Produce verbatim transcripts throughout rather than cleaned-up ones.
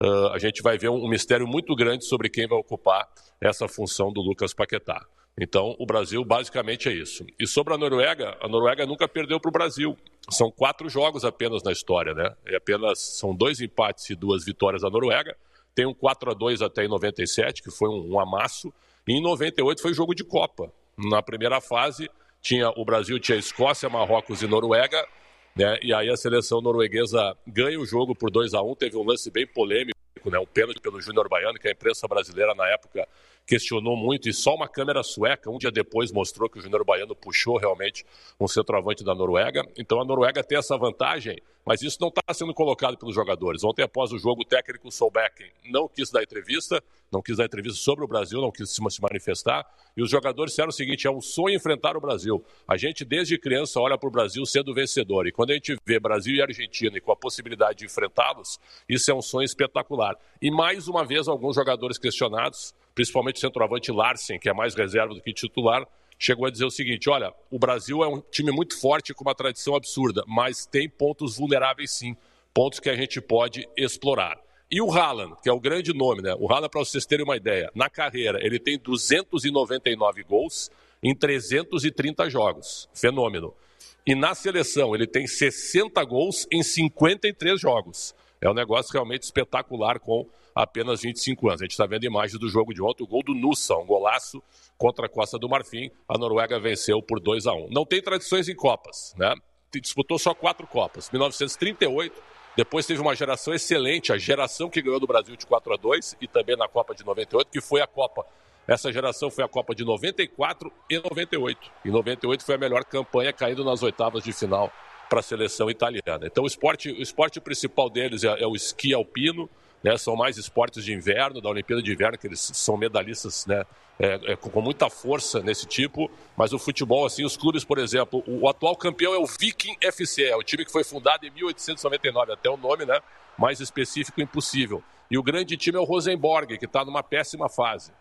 uh, a gente vai ver um, um mistério muito grande sobre quem vai ocupar essa função do Lucas Paquetá. Então, o Brasil basicamente é isso. E sobre a Noruega, a Noruega nunca perdeu para o Brasil. São quatro jogos apenas na história, né? É apenas, são dois empates e duas vitórias da Noruega. Tem um quatro a dois até em noventa e sete, que foi um, um amasso. E em noventa e oito foi jogo de Copa. Na primeira fase, tinha, o Brasil tinha Escócia, Marrocos e Noruega, né? E aí a seleção norueguesa ganha o jogo por dois a um. Teve um lance bem polêmico, né? Um pênalti pelo Júnior Baiano, que a imprensa brasileira na época questionou muito, e só uma câmera sueca, um dia depois, mostrou que o Júnior Baiano puxou realmente um centroavante da Noruega. Então a Noruega tem essa vantagem, mas isso não está sendo colocado pelos jogadores. Ontem, após o jogo, o técnico Solbakken não quis dar entrevista, não quis dar entrevista sobre o Brasil, não quis se manifestar, e os jogadores disseram o seguinte: é um sonho enfrentar o Brasil. A gente, desde criança, olha para o Brasil sendo vencedor, e quando a gente vê Brasil e Argentina e com a possibilidade de enfrentá-los, isso é um sonho espetacular. E mais uma vez, alguns jogadores questionados, principalmente o centroavante Larsen, que é mais reserva do que titular, chegou a dizer o seguinte: olha, o Brasil é um time muito forte com uma tradição absurda, mas tem pontos vulneráveis sim, pontos que a gente pode explorar. E o Haaland, que é o grande nome, né? O Haaland, para vocês terem uma ideia, na carreira ele tem duzentos e noventa e nove gols em trezentos e trinta jogos, fenômeno. E na seleção ele tem sessenta gols em cinquenta e três jogos. É um negócio realmente espetacular com apenas vinte e cinco anos. A gente está vendo imagens do jogo de ontem, o gol do Nusa, um golaço contra a Costa do Marfim. A Noruega venceu por dois a um. Não tem tradições em Copas, né? Disputou só quatro Copas. mil novecentos e trinta e oito, depois teve uma geração excelente, a geração que ganhou do Brasil de quatro a dois, e também na Copa de noventa e oito, que foi a Copa. Essa geração foi a Copa de noventa e quatro e noventa e oito. Em noventa e oito foi a melhor campanha, caindo nas oitavas de final para a seleção italiana. Então o esporte, o esporte principal deles é, é o esqui alpino, né? São mais esportes de inverno, da Olimpíada de Inverno, que eles são medalhistas, né? É, é, com muita força nesse tipo, mas o futebol, assim, os clubes, por exemplo, o, o atual campeão é o Viking F C, é o time que foi fundado em mil oitocentos e noventa e nove, até o nome, né? Mais específico impossível. E o grande time é o Rosenborg, que está numa péssima fase.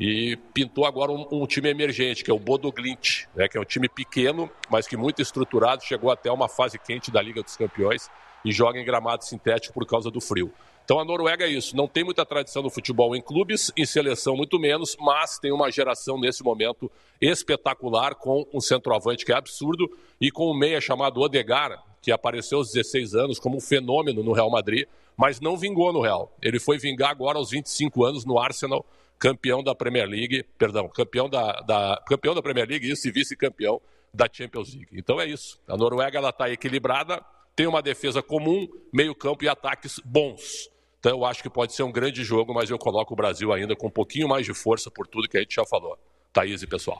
E pintou agora um, um time emergente, que é o Bodo Glimt, né? Que é um time pequeno, mas que muito estruturado, chegou até uma fase quente da Liga dos Campeões e joga em gramado sintético por causa do frio. Então a Noruega é isso, não tem muita tradição no futebol em clubes, em seleção muito menos, mas tem uma geração nesse momento espetacular, com um centroavante que é absurdo e com um meia chamado Odegaard, que apareceu aos dezesseis anos como um fenômeno no Real Madrid, mas não vingou no Real. Ele foi vingar agora aos vinte e cinco anos no Arsenal, campeão da Premier League, perdão, campeão da, da, campeão da Premier League isso, e vice-campeão da Champions League. Então é isso, a Noruega está equilibrada, tem uma defesa comum, meio campo e ataques bons. Então eu acho que pode ser um grande jogo, mas eu coloco o Brasil ainda com um pouquinho mais de força por tudo que a gente já falou. Thaís e pessoal.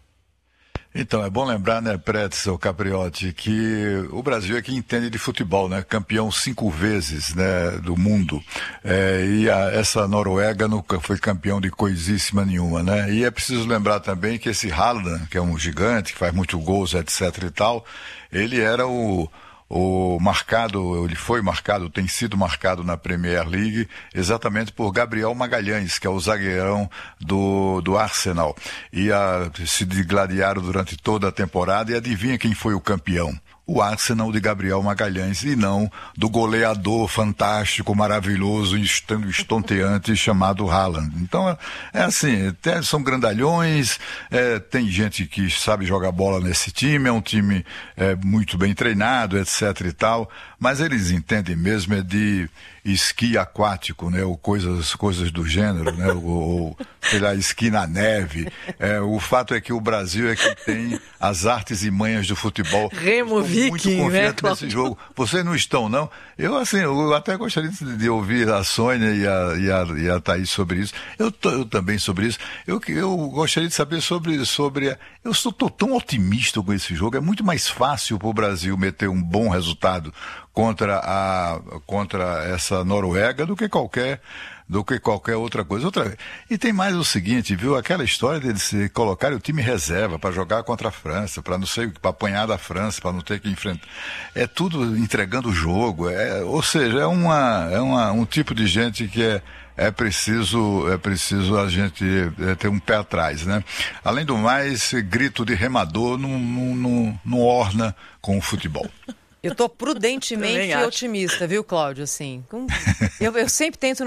Então, é bom lembrar, né, Pretzel, o Capriotti, que o Brasil é quem entende de futebol, né? Campeão cinco vezes, né, do mundo. É, e a, essa Noruega nunca foi campeão de coisíssima nenhuma, né? E é preciso lembrar também que esse Haaland, que é um gigante, que faz muitos gols, etc e tal, ele era o... O marcado, ele foi marcado, tem sido marcado na Premier League exatamente por Gabriel Magalhães, que é o zagueirão do, do Arsenal. E a, se digladiaram durante toda a temporada, e adivinha quem foi o campeão? O Arsenal de Gabriel Magalhães, e não do goleador fantástico, maravilhoso, estonteante chamado Haaland. Então, é, é assim, tem, são grandalhões, é, tem gente que sabe jogar bola nesse time, é um time é, muito bem treinado, etc e tal, mas eles entendem mesmo é de esqui aquático, né, ou coisas, coisas do gênero, né, ou, ou sei lá, esqui na neve. É, o fato é que o Brasil é que tem as artes e manhas do futebol. Remo Viking, né, nesse jogo. Vocês não estão, não? Eu, assim, eu até gostaria de, de ouvir a Sônia e a, e a, e a Thaís sobre isso. Eu, eu também sobre isso. Eu, eu gostaria de saber sobre... sobre a, eu estou tão otimista com esse jogo. É muito mais fácil para o Brasil meter um bom resultado contra, a, contra essa Noruega do que qualquer... do que qualquer outra coisa. Outra... E tem mais o seguinte, viu? Aquela história de se colocar o time reserva para jogar contra a França, para não sei, para apanhar da França, para não ter que enfrentar. É tudo entregando o jogo. É... Ou seja, é, uma, é uma, um tipo de gente que é, é, preciso, é preciso a gente é, ter um pé atrás, né? Além do mais, grito de remador não, não, não, não orna com o futebol. Eu tô prudentemente otimista, viu, Cláudio? Assim, eu, eu sempre tento